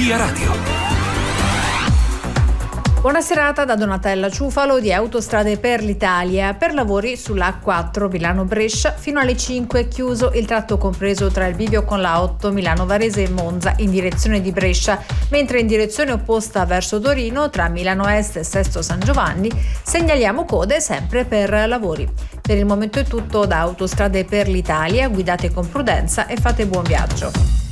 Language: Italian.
Via Radio. Buona serata da Donatella Ciufalo di Autostrade per l'Italia. Per lavori sulla A4 Milano-Brescia fino alle 5 è chiuso il tratto compreso tra il bivio con la 8 Milano-Varese e Monza in direzione di Brescia, mentre in direzione opposta verso Torino tra Milano Est e Sesto San Giovanni segnaliamo code sempre per lavori. Per il momento è tutto da Autostrade per l'Italia, guidate con prudenza e fate buon viaggio.